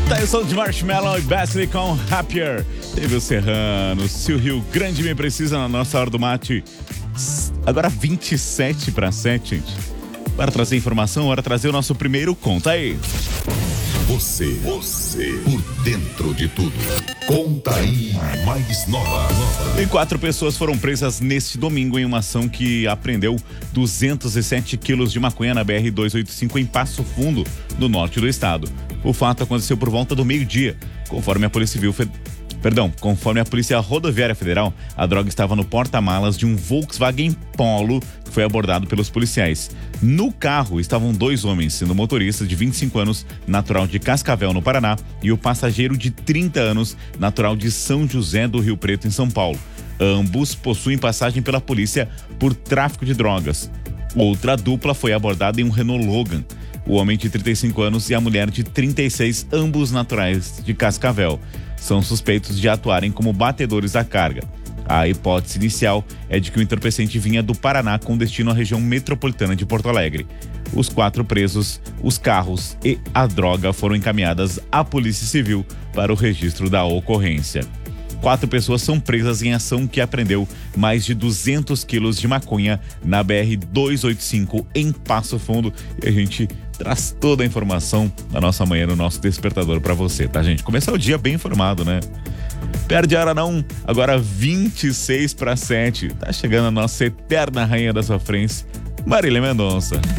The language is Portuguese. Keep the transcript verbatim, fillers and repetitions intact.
Tyson de Marshmallow e Basley com Happier. Teve o Serrano, se o Rio Grande me precisa na nossa hora do mate. Agora vinte e sete para sete, gente. Para trazer informação, hora trazer o nosso primeiro conta aí. Você, você, por dentro de tudo. Conta aí, mais nova, nova. E quatro pessoas foram presas neste domingo em uma ação que apreendeu duzentos e sete quilos de maconha na B R duzentos e oitenta e cinco em Passo Fundo, no norte do estado. O fato aconteceu por volta do meio-dia, conforme a Polícia Civil Fed... Perdão, conforme a Polícia Rodoviária Federal, a droga estava no porta-malas de um Volkswagen Polo que foi abordado pelos policiais. No carro estavam dois homens, sendo o motorista de vinte e cinco anos, natural de Cascavel, no Paraná, e o passageiro de trinta anos, natural de São José do Rio Preto, em São Paulo. Ambos possuem passagem pela polícia por tráfico de drogas. Outra dupla foi abordada em um Renault Logan. O homem de trinta e cinco anos e a mulher de trinta e seis, ambos naturais de Cascavel, são suspeitos de atuarem como batedores da carga. A hipótese inicial é de que o entorpecente vinha do Paraná com destino à região metropolitana de Porto Alegre. Os quatro presos, os carros e a droga foram encaminhadas à Polícia Civil para o registro da ocorrência. Quatro pessoas são presas em ação que apreendeu mais de duzentos quilos de maconha na B R duzentos e oitenta e cinco em Passo Fundo. E a gente traz toda a informação da nossa manhã no nosso despertador para você, tá, gente? Começar o dia bem informado, né? Perde a hora não, agora vinte e seis para sete. Tá chegando a nossa eterna rainha da sofrência, Marília Mendonça.